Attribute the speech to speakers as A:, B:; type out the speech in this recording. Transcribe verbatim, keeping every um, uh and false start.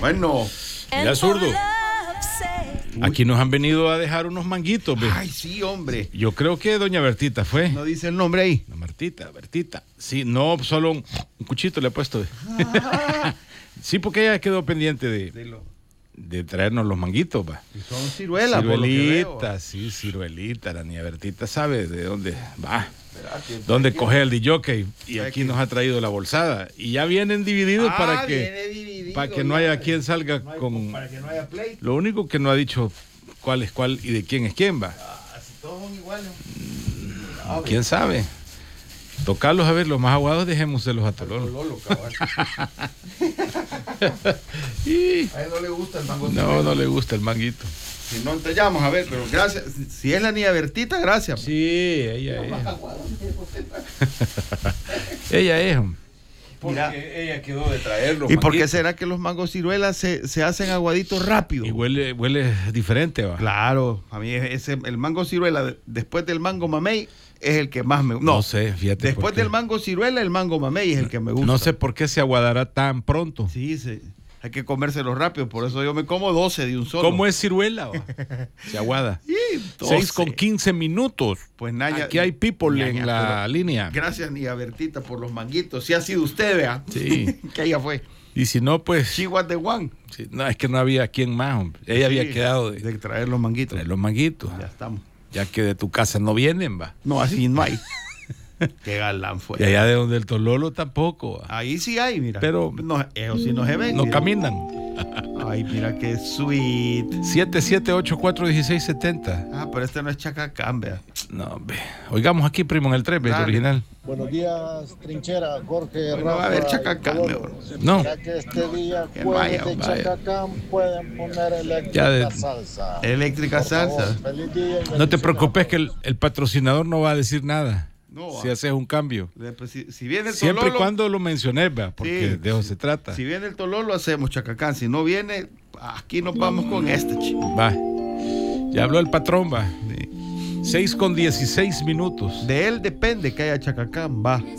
A: Bueno.
B: Mira, zurdo. Aquí nos han venido a dejar unos manguitos, ¿ves?
A: Ay, sí, hombre.
B: Yo creo que doña Bertita fue.
A: No dice el nombre ahí.
B: La Martita, Bertita. Sí, no, solo un, un cuchito le he puesto. Ah. Sí, porque ella quedó pendiente de, de, lo... de traernos los manguitos, va.
A: Y son ciruelas,
B: ciruelitas, sí, ciruelitas. La niña Bertita sabe de dónde va. Dónde coge el D J y aquí nos ha traído la bolsada. Y ya vienen divididos ah, para que
A: dividido,
B: para que no haya quien salga
A: no hay,
B: con.
A: Para que no haya play.
B: Lo único que no ha dicho cuál es cuál y de quién es quién va.
A: Ah, si todos son iguales.
B: Mm, ¿Quién sabe? Tocarlos a ver, los más aguados dejémoselos a Tololo.
A: Tololo,
B: y...
A: A él no le gusta el mango.
B: No, no le gusta el manguito.
A: Si no te llamas, a ver, pero gracias. Si es la niña Bertita, gracias.
B: Sí, ella es. Ella es.
A: Porque Mira, ella quedó de traerlo. ¿Y manguitos. Por qué será que los mangos ciruelas se, se hacen aguaditos rápido?
B: Y huele, huele diferente, va.
A: Claro, a mí ese, el mango ciruela, después del mango mamey, es el que más me gusta.
B: No, no sé, fíjate.
A: Después del mango ciruela, el mango mamey es el que me gusta.
B: No sé por qué se aguadará tan pronto.
A: Sí, sí. Hay que comérselo rápido, por eso yo me como doce de un solo.
B: ¿Cómo es ciruela? Va? Se aguada. seis con quince minutos.
A: Pues Naya,
B: aquí hay people Naya, en la línea.
A: Gracias, Nia Bertita, por los manguitos. Si ha sido usted, vea.
B: Sí.
A: Que ella fue.
B: Y si no, pues.
A: She was the one.
B: Sí, no, es que no había quien más, hombre. Ella sí, había quedado de,
A: de traer los manguitos.
B: Traer los manguitos.
A: Ya estamos.
B: Ya que de tu casa no vienen, va.
A: No, así no hay. Qué galán fue.
B: Y allá de donde el Tololo tampoco. Va.
A: Ahí sí hay, mira.
B: Pero
A: no, eso sí no se ven.
B: No caminan.
A: Ay, mira qué sweet.
B: siete siete ocho cuatro uno seis siete cero.
A: Ah, pero este no es Chacacán, vea.
B: No, hombre. Oigamos aquí, primo, en el tres, el original.
C: Buenos días, Trinchera, Jorge,
A: bueno, Rafa. Va a haber Chacacán, mejor.
B: No.
C: Ya que este día vaya, de vaya. Chacacán pueden poner eléctrica
B: de...
C: salsa.
A: Eléctrica salsa.
C: Feliz día y
B: no te preocupes que el, el patrocinador no va a decir nada.
A: No,
B: si haces un cambio.
A: Pues, si, si viene el
B: siempre
A: Tololo,
B: y cuando lo menciones, ¿va? Porque
A: sí,
B: de eso se trata.
A: Si viene el Tololo, hacemos Chacacán. Si no viene, aquí nos vamos con este, chico.
B: Va. Ya habló el patrón, va. Sí. seis con dieciséis minutos.
A: De él depende que haya Chacacán, va.